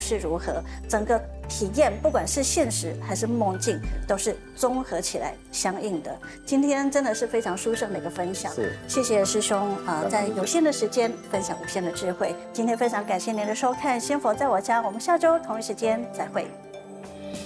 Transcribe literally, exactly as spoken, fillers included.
是如何，整个体验不管是现实还是梦境，都是综合起来相应的。今天真的是非常殊胜的一个分享， 是谢谢师兄啊、呃，在有限的时间分享无限的智慧。今天非常感谢您的收看，仙佛在我家，我们下周同一时间再会。